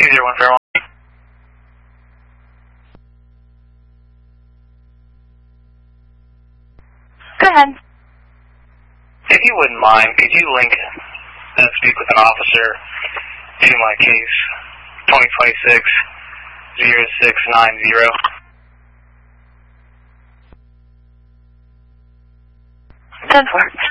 201 Fairmont. Go ahead. If you wouldn't mind, could you link and speak with an officer to my case, 2026-0690? 10-4.